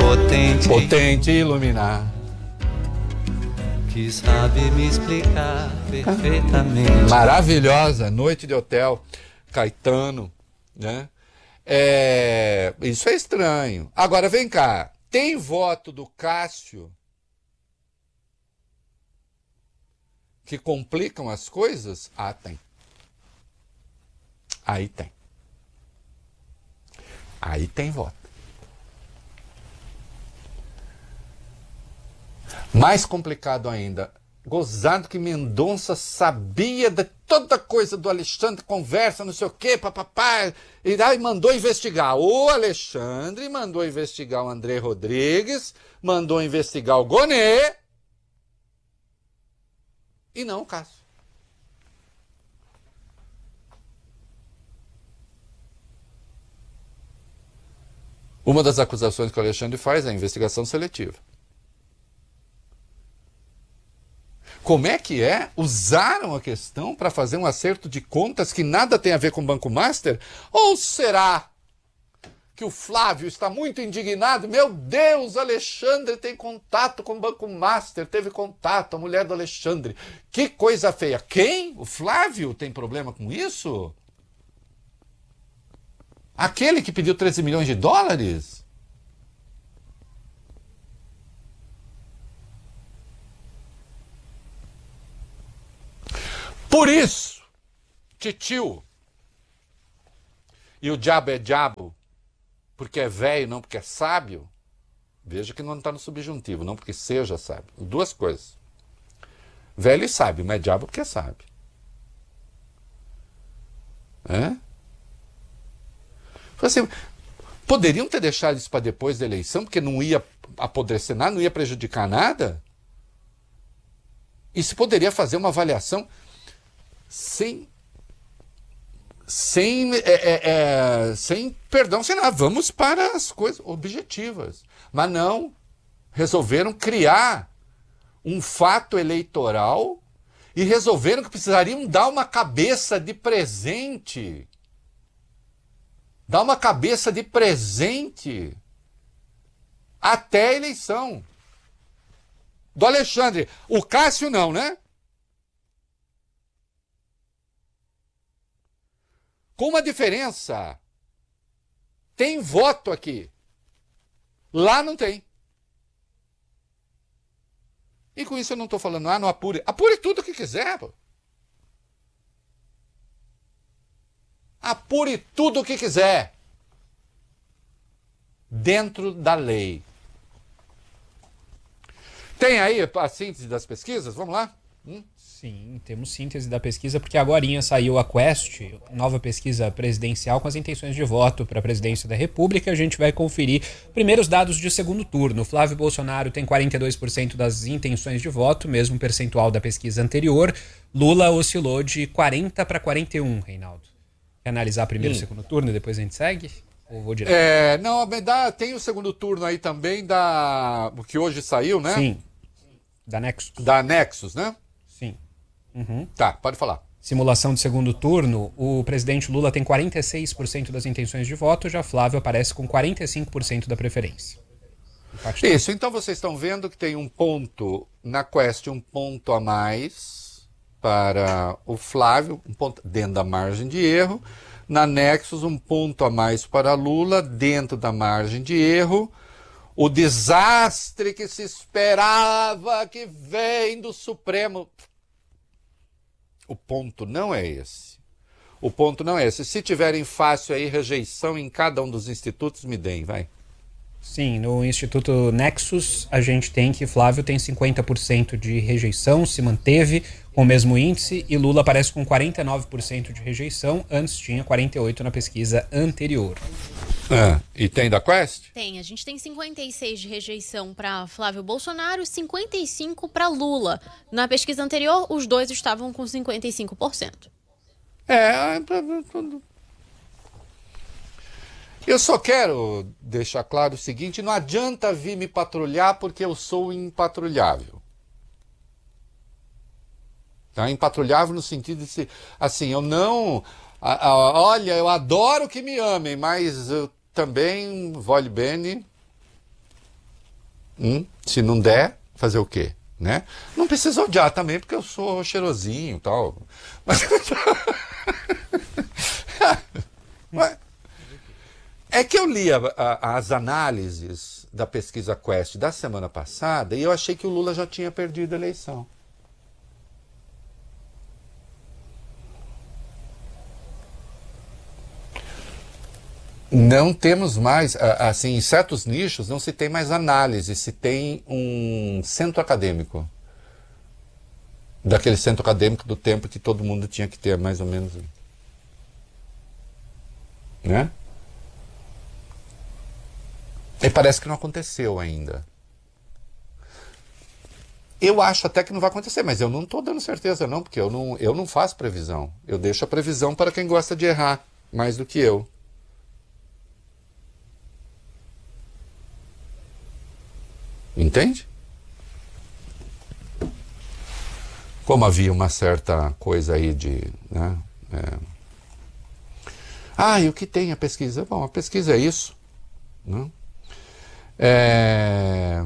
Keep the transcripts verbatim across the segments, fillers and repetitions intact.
potente, potente iluminar, que sabe me explicar perfeitamente. Maravilhosa, Noite de Hotel, Caetano, né? É, isso é estranho. Agora vem cá, tem voto do Cássio que complicam as coisas? Ah, tem. Aí tem. Aí tem voto. Mais complicado ainda, gozado que Mendonça sabia de toda coisa do Alexandre, conversa, não sei o quê, papapá, e aí mandou investigar o Alexandre, mandou investigar o André Rodrigues, mandou investigar o Gonê, e não o Cássio. Uma das acusações que o Alexandre faz é a investigação seletiva. Como é que é? Usaram a questão para fazer um acerto de contas que nada tem a ver com o Banco Master? Ou será que o Flávio está muito indignado? Meu Deus, Alexandre tem contato com o Banco Master, teve contato, a mulher do Alexandre. Que coisa feia. Quem? O Flávio tem problema com isso? Aquele que pediu treze milhões de dólares? Por isso, titio, e o diabo é diabo, porque é velho, não porque é sábio, veja que não está no subjuntivo, não porque seja sábio. Duas coisas. Velho e sábio, mas é diabo porque é sábio. É? Assim, poderiam ter deixado isso para depois da eleição, porque não ia apodrecer nada, não ia prejudicar nada? E se poderia fazer uma avaliação sem, sem, é, é, é, sem perdão, sem nada. Vamos para as coisas objetivas. Mas não, resolveram criar um fato eleitoral e resolveram que precisariam dar uma cabeça de presente. Dar uma cabeça de presente até a eleição. Do Alexandre. O Cássio não, né? Com uma diferença. Tem voto aqui. Lá não tem. E com isso eu não estou falando, ah, não apure. Apure tudo o que quiser, pô. Apure tudo o que quiser. Dentro da lei. Tem aí a síntese das pesquisas? Vamos lá? Hum? Sim, temos síntese da pesquisa, porque agorinha saiu a Quest, nova pesquisa presidencial com as intenções de voto para a presidência da República. A gente vai conferir primeiros dados de segundo turno. Flávio Bolsonaro tem quarenta e dois por cento das intenções de voto, mesmo percentual da pesquisa anterior. Lula oscilou de quarenta para quarenta e um, Reinaldo. Quer analisar primeiro e hum. segundo turno e depois a gente segue? Ou vou direto? É, não, dá, tem o segundo turno aí também, da, o que hoje saiu, né? Sim, da Nexus. Da Nexus, né? Sim. Uhum. Tá, pode falar. Simulação de segundo turno, o presidente Lula tem quarenta e seis por cento das intenções de voto, já Flávio aparece com quarenta e cinco por cento da preferência. Isso, então vocês estão vendo que tem um ponto, na Quest, um ponto a mais para o Flávio, um ponto dentro da margem de erro. Na Nexus, um ponto a mais para Lula, dentro da margem de erro. O desastre que se esperava que vem do Supremo. O ponto não é esse. O ponto não é esse. Se tiverem fácil aí, rejeição em cada um dos institutos, me deem, vai. Sim, no Instituto Nexus, a gente tem que Flávio tem cinquenta por cento de rejeição, se manteve com o mesmo índice, e Lula aparece com quarenta e nove por cento de rejeição, antes tinha quarenta e oito por cento na pesquisa anterior. Ah, e tem da Quest? Tem, a gente tem cinquenta e seis por cento de rejeição para Flávio Bolsonaro e cinquenta e cinco por cento para Lula. Na pesquisa anterior, os dois estavam com cinquenta e cinco por cento. É, eu só quero deixar claro o seguinte, não adianta vir me patrulhar porque eu sou impatrulhável. Tá? Impatrulhável no sentido de se, assim, eu não, a, a, olha, eu adoro que me amem, mas eu também, vole bene, Hum? Se não der, fazer o quê? Né? Não precisa odiar também, porque eu sou cheirosinho e tal. Mas... Mas... É que eu li a, a, as análises da pesquisa Quest da semana passada e eu achei que o Lula já tinha perdido a eleição. Não temos mais, assim, em certos nichos não se tem mais análise, se tem um centro acadêmico. Daquele centro acadêmico do tempo que todo mundo tinha que ter, mais ou menos. Né? E parece que não aconteceu ainda. Eu acho até que não vai acontecer, mas eu não estou dando certeza não, porque eu não, eu não faço previsão. Eu deixo a previsão para quem gosta de errar, mais do que eu. Entende? Como havia uma certa coisa aí de... Né, é... Ah, e o que tem a pesquisa? Bom, a pesquisa é isso. Né? É...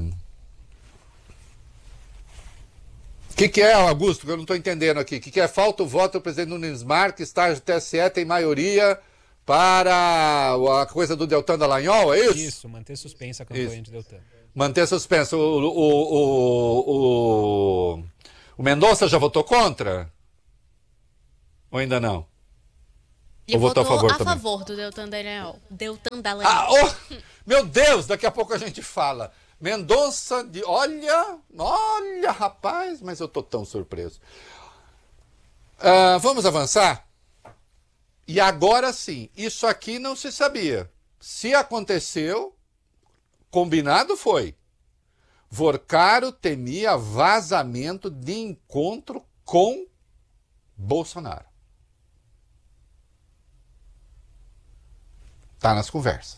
O que, que é, Augusto, que eu não estou entendendo aqui? O que, que é? Falta o voto do presidente Nunes Marques, estágio do T S E tem maioria para a coisa do Deltan Dallagnol, é isso? Isso, manter suspensa a campanha isso. de Deltan. Manter suspenso. O, o, o, o, o Mendonça já votou contra? Ou ainda não? Ele Ou votou, votou a favor a também? favor do Deltan Dallagnol. Deltan Dallagnol. Ah, oh, meu Deus, daqui a pouco a gente fala. Mendonça de... Olha, olha, rapaz, mas eu tô tão surpreso. Uh, vamos avançar? E agora sim, isso aqui não se sabia. Se aconteceu... Combinado foi. Vorcaro temia vazamento de encontro com Bolsonaro. Tá nas conversas.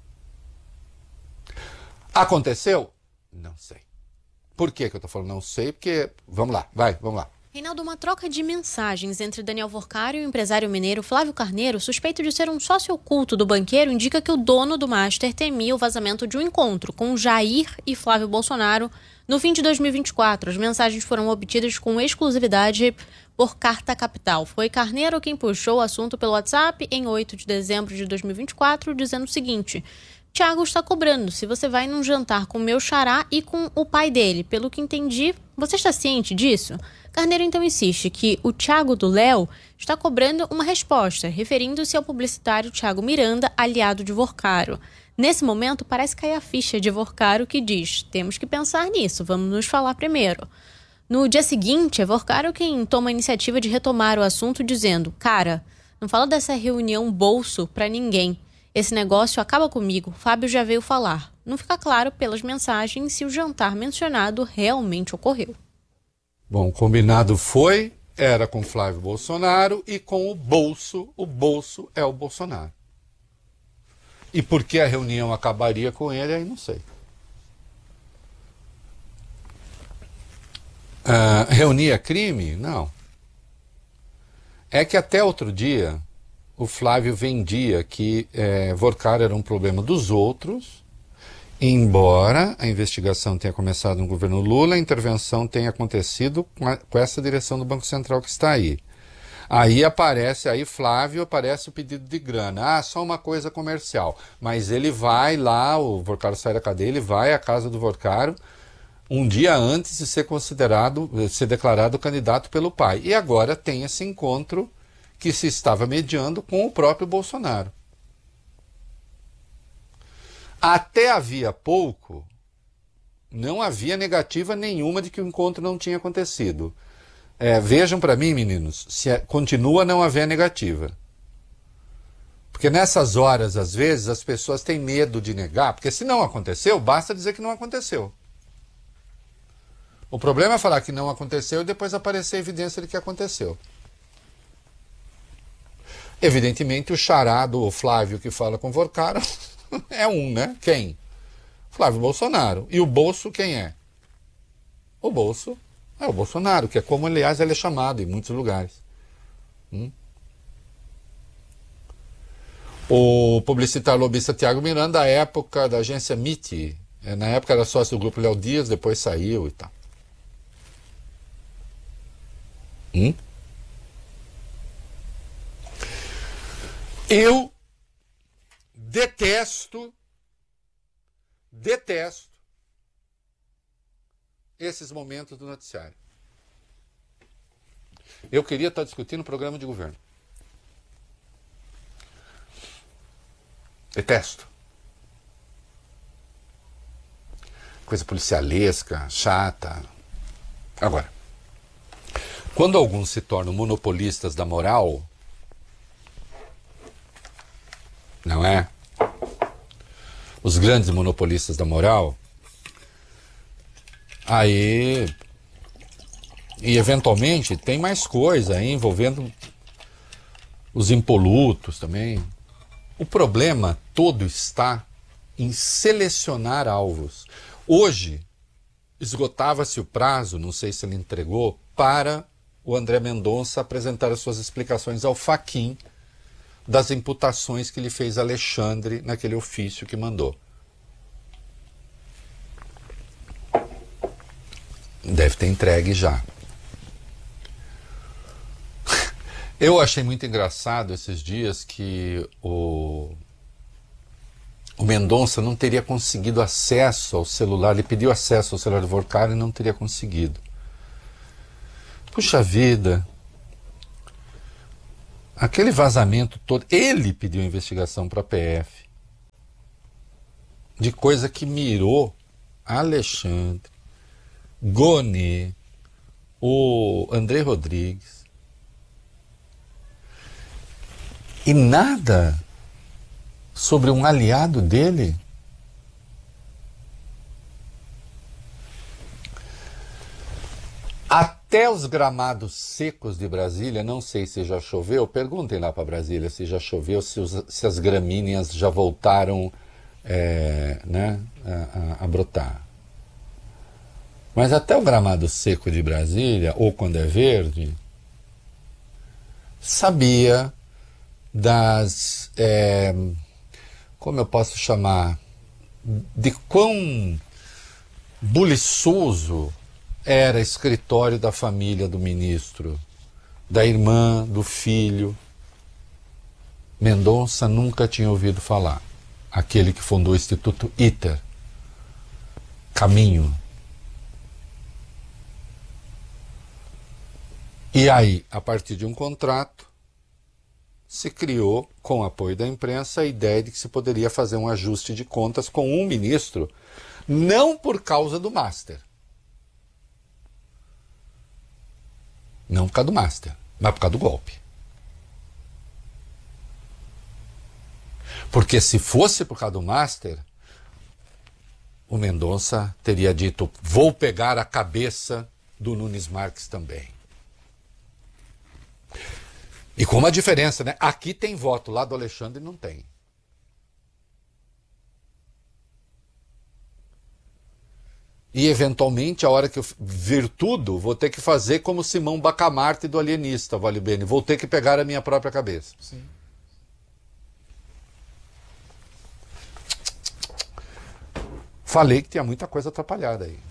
Aconteceu? Não sei. Por que que eu tô falando não sei? Porque, vamos lá, vai, vamos lá. Reinaldo, uma troca de mensagens entre Daniel Vorcaro e o empresário mineiro Flávio Carneiro, suspeito de ser um sócio oculto do banqueiro, indica que o dono do Master temia o vazamento de um encontro com Jair e Flávio Bolsonaro no fim de dois mil e vinte e quatro. As mensagens foram obtidas com exclusividade por carta capital. Foi Carneiro quem puxou o assunto pelo WhatsApp em oito de dezembro de dois mil e vinte e quatro, dizendo o seguinte: Thiago está cobrando se você vai num jantar com meu xará e com o pai dele. Pelo que entendi, você está ciente disso? Carneiro então insiste que o Thiago do Léo está cobrando uma resposta, referindo-se ao publicitário Thiago Miranda, aliado de Vorcaro. Nesse momento, parece cair a ficha de Vorcaro que diz: temos que pensar nisso, vamos nos falar primeiro. No dia seguinte, é Vorcaro quem toma a iniciativa de retomar o assunto, dizendo: cara, não fala dessa reunião bolso pra ninguém. Esse negócio acaba comigo, Fábio já veio falar. Não fica claro pelas mensagens se o jantar mencionado realmente ocorreu. Bom, combinado foi, era com Flávio Bolsonaro e com o bolso, o bolso é o Bolsonaro. E por que a reunião acabaria com ele, aí não sei. Uh, reunir é crime? Não. É que até outro dia o Flávio vendia que é, Vorcaro era um problema dos outros, embora a investigação tenha começado no governo Lula, a intervenção tenha acontecido com, a, com essa direção do Banco Central que está aí. Aí aparece, aí Flávio, aparece o pedido de grana. Ah, só uma coisa comercial. Mas ele vai lá, o Vorcaro sai da cadeia, ele vai à casa do Vorcaro um dia antes de ser considerado, ser declarado candidato pelo pai. E agora tem esse encontro que se estava mediando com o próprio Bolsonaro. Até havia pouco, não havia negativa nenhuma de que o encontro não tinha acontecido. É, vejam para mim, meninos, se é, continua a não haver negativa. Porque nessas horas, às vezes, as pessoas têm medo de negar, porque se não aconteceu, basta dizer que não aconteceu. O problema é falar que não aconteceu e depois aparecer a evidência de que aconteceu. Evidentemente, o xará do Flávio que fala com Vorcaro é um, né? Quem? Flávio Bolsonaro. E o bolso quem é? O bolso é o Bolsonaro, que é como, aliás, ele é chamado em muitos lugares. Hum? O publicitário lobista Thiago Miranda, à época da agência M I T, É, na época era sócio do Grupo Léo Dias, depois saiu e tal. Hum? Eu detesto, detesto esses momentos do noticiário. Eu queria estar discutindo o programa de governo. Detesto. Coisa policialesca, chata. Agora, quando alguns se tornam monopolistas da moral, não é? Os grandes monopolistas da moral, aí, e eventualmente tem mais coisa aí envolvendo os impolutos também. O problema todo está em selecionar alvos. Hoje, esgotava-se o prazo, não sei se ele entregou, para o André Mendonça apresentar as suas explicações ao Fachin das imputações que lhe fez Alexandre naquele ofício que mandou. Deve ter entregue já. Eu achei muito engraçado esses dias que o, o Mendonça não teria conseguido acesso ao celular, ele pediu acesso ao celular do Vorcari e não teria conseguido. Puxa vida, aquele vazamento todo, ele pediu investigação para a P F, de coisa que mirou Alexandre, Gonê, o André Rodrigues, e nada sobre um aliado dele. Até os gramados secos de Brasília, não sei se já choveu, perguntem lá para Brasília se já choveu, se, os, se as gramíneas já voltaram é, né, a, a, a brotar. Mas até o gramado seco de Brasília, ou quando é verde, sabia das, é, como eu posso chamar, de quão buliçoso era escritório da família do ministro, da irmã, do filho. Mendonça nunca tinha ouvido falar. Aquele que fundou o Instituto ITER, Caminho. E aí, a partir de um contrato, se criou, com o apoio da imprensa, a ideia de que se poderia fazer um ajuste de contas com um ministro, não por causa do Master. Não por causa do Master, mas por causa do golpe. Porque se fosse por causa do Master, o Mendonça teria dito, vou pegar a cabeça do Nunes Marques também. E com uma diferença, né? Aqui tem voto, lá do Alexandre não tem. E, eventualmente, a hora que eu vir tudo, vou ter que fazer como Simão Bacamarte do Alienista, Vale Bene. Vou ter que pegar a minha própria cabeça. Sim. Falei que tinha muita coisa atrapalhada aí.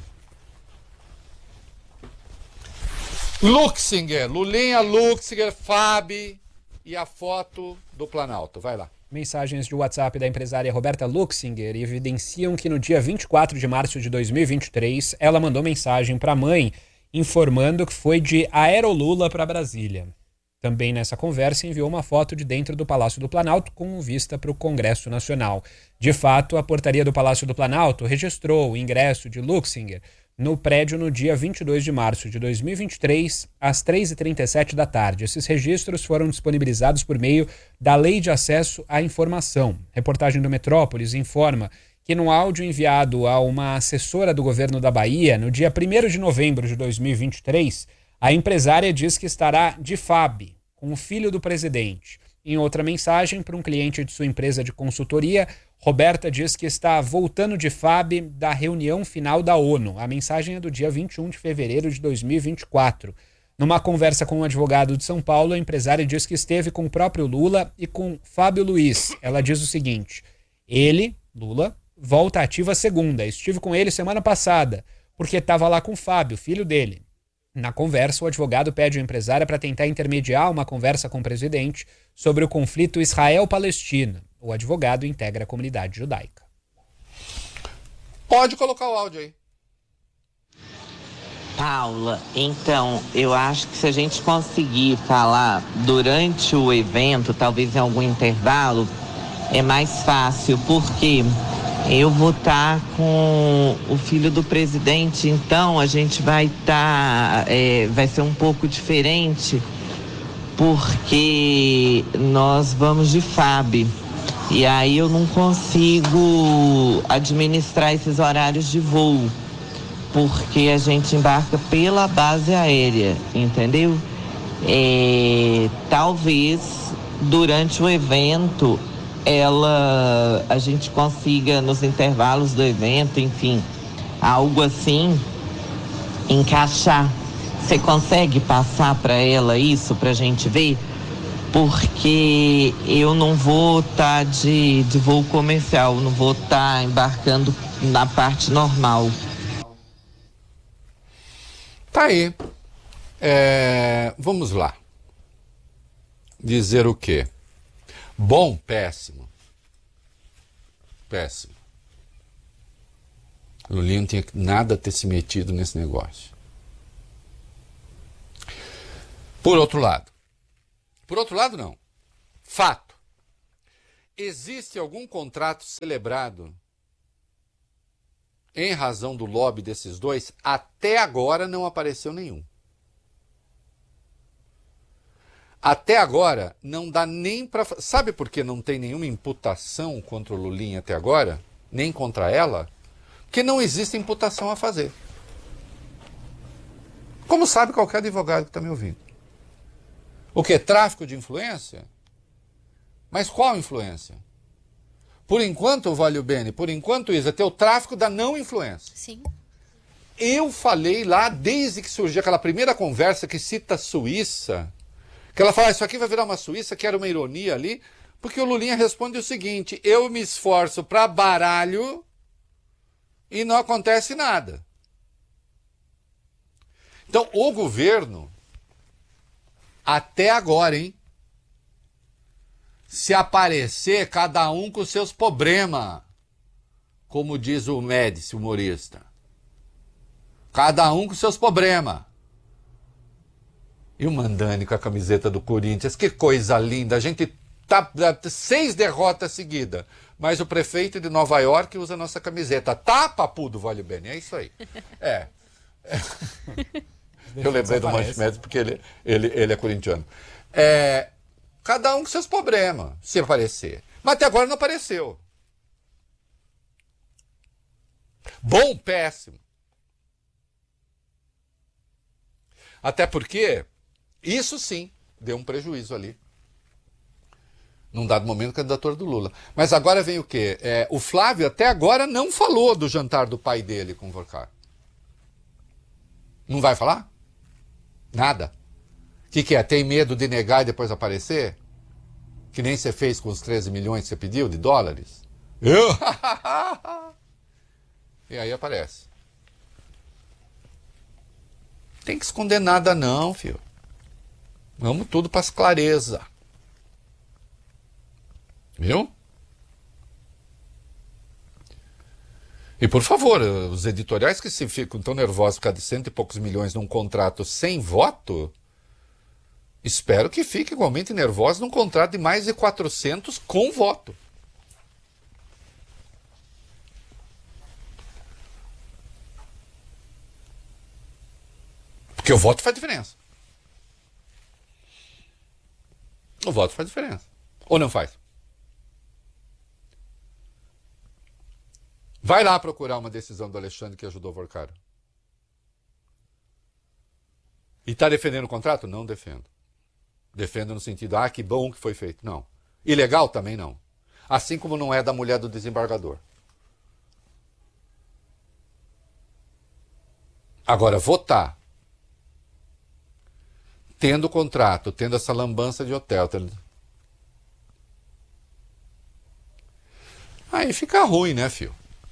Luxinger, Lulinha, Luxinger, Fabi e a foto do Planalto. Vai lá. Mensagens de WhatsApp da empresária Roberta Luxinger evidenciam que no dia vinte e quatro de março de dois mil e vinte e três, ela mandou mensagem para a mãe informando que foi de Aerolula para Brasília. Também nessa conversa enviou uma foto de dentro do Palácio do Planalto com vista para o Congresso Nacional. De fato, a portaria do Palácio do Planalto registrou o ingresso de Luxinger no prédio no dia vinte e dois de março de dois mil e vinte e três, às três e trinta e sete da tarde. Esses registros foram disponibilizados por meio da Lei de Acesso à Informação. Reportagem do Metrópolis informa que no áudio enviado a uma assessora do governo da Bahia, no dia primeiro de novembro de dois mil e vinte e três, a empresária diz que estará de F A B, com o filho do presidente. Em outra mensagem, para um cliente de sua empresa de consultoria, Roberta diz que está voltando de F A B da reunião final da ONU. A mensagem é do dia vinte e um de fevereiro de dois mil e vinte e quatro. Numa conversa com um advogado de São Paulo, a empresária diz que esteve com o próprio Lula e com Fábio Luiz. Ela diz o seguinte: ele, Lula, volta ativa segunda. Estive com ele semana passada, porque estava lá com o Fábio, filho dele. Na conversa, o advogado pede ao empresário para tentar intermediar uma conversa com o presidente sobre o conflito Israel-Palestina. O advogado integra a comunidade judaica. Pode colocar o áudio aí. Paula, então, eu acho que se a gente conseguir falar durante o evento, talvez em algum intervalo, é mais fácil, porque eu vou estar com o filho do presidente, então a gente vai estar, é, vai ser um pouco diferente, porque nós vamos de F A B, e aí eu não consigo administrar esses horários de voo, porque a gente embarca pela base aérea, entendeu? É, talvez durante o evento ela, a gente consiga nos intervalos do evento, enfim, algo assim, encaixar. Você consegue passar para ela isso, para a gente ver? Porque eu não vou estar tá de, de voo comercial, não vou estar tá embarcando na parte normal. Tá aí. É, vamos lá. Dizer o quê? Bom, péssimo. Péssimo. O Lulinha não tinha nada a ter se metido nesse negócio. Por outro lado. Por outro lado, não. Fato. Existe algum contrato celebrado em razão do lobby desses dois? Até agora não apareceu nenhum. Até agora não dá nem para... Sabe por que não tem nenhuma imputação contra o Lulinha até agora? Nem contra ela? Porque não existe imputação a fazer. Como sabe qualquer advogado que está me ouvindo. O que? Tráfico de influência? Mas qual influência? Por enquanto, Valio Bene, por enquanto, Isa, tem o tráfico da não influência. Sim. Eu falei lá, desde que surgiu aquela primeira conversa que cita a Suíça, que ela fala, isso aqui vai virar uma Suíça, que era uma ironia ali, porque o Lulinha responde o seguinte, eu me esforço para baralho e não acontece nada. Então, o governo, até agora, hein? Se aparecer, cada um com seus problemas, como diz o Médici, humorista. Cada um com seus problemas. E o Mandani com a camiseta do Corinthians, que coisa linda. A gente tá seis derrotas seguidas, mas o prefeito de Nova York usa a nossa camiseta. Tá, papu do Valio Bene, é isso aí. É. é. Eu lembrei do Manche Médici porque ele, ele, ele é corintiano. É, cada um com seus problemas, se aparecer. Mas até agora não apareceu. Bom, péssimo. Até porque isso sim deu um prejuízo ali. Num dado momento, candidatura do Lula. Mas agora vem o quê? É, o Flávio até agora não falou do jantar do pai dele com o Vorcar. Não vai falar? Nada. O que, que é? Tem medo de negar e depois aparecer? Que nem você fez com os treze milhões que você pediu de dólares? Eu? E aí aparece. Tem que esconder nada não, filho. Vamos tudo para as clarezas. Viu? E por favor, os editoriais que se ficam tão nervosos por causa de cento e poucos milhões num contrato sem voto, espero que fiquem igualmente nervosos num contrato de mais de quatrocentos com voto. Porque o voto faz diferença. O voto faz diferença. Ou não faz? Vai lá procurar uma decisão do Alexandre que ajudou o Vorcaro. E está defendendo o contrato? Não defendo. Defendo no sentido, ah, que bom que foi feito. Não. Ilegal? Também não. Assim como não é da mulher do desembargador. Agora, votar, tendo contrato, tendo essa lambança de hotel, tendo... aí fica ruim, né, filho?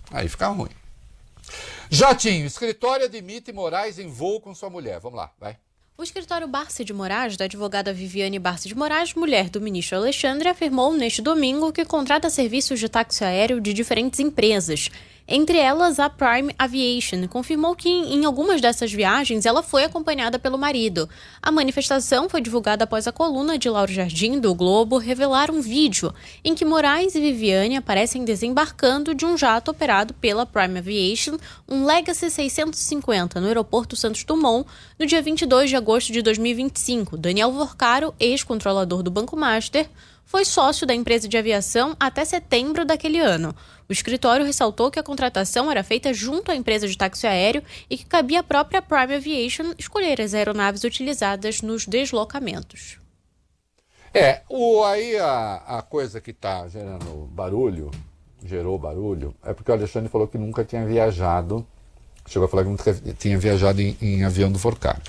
Aí fica ruim. Jatinho, escritório admite Moraes em voo com sua mulher. Vamos lá, vai. O escritório Barsi de Moraes, da advogada Viviane Barsi de Moraes, mulher do ministro Alexandre, afirmou neste domingo que contrata serviços de táxi aéreo de diferentes empresas. Entre elas, a Prime Aviation confirmou que em algumas dessas viagens ela foi acompanhada pelo marido. A manifestação foi divulgada após a coluna de Lauro Jardim, do Globo, revelar um vídeo em que Moraes e Viviane aparecem desembarcando de um jato operado pela Prime Aviation, um Legacy seiscentos e cinquenta, no aeroporto Santos Dumont, no dia vinte e dois de agosto de dois mil e vinte e cinco. Daniel Vorcaro, ex-controlador do Banco Master, foi sócio da empresa de aviação até setembro daquele ano. O escritório ressaltou que a contratação era feita junto à empresa de táxi aéreo e que cabia à própria Prime Aviation escolher as aeronaves utilizadas nos deslocamentos. É, o, aí a, a coisa que está gerando barulho, gerou barulho, é porque o Alexandre falou que nunca tinha viajado, chegou a falar que nunca tinha viajado em, em avião do Vorcaro.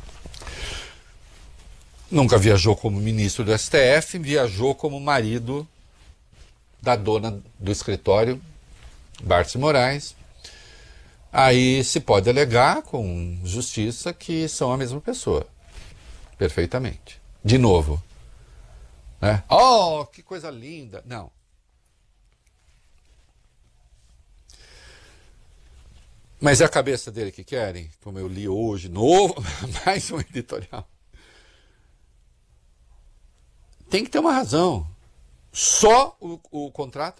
Nunca viajou como ministro do S T F, viajou como marido da dona do escritório, Barsi Moraes. Aí se pode alegar com justiça que são a mesma pessoa. Perfeitamente. De novo. Né? Oh, que coisa linda. Não. Mas é a cabeça dele que querem, como eu li hoje, novo, mais um editorial. Tem que ter uma razão. Só o, o contrato